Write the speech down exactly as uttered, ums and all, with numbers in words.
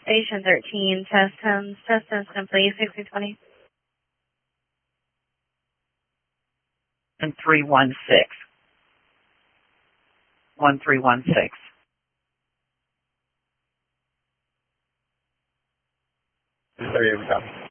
Station thirteen, test tens, test tens complete, sixty twenty. And three one six. one three one six. There you go.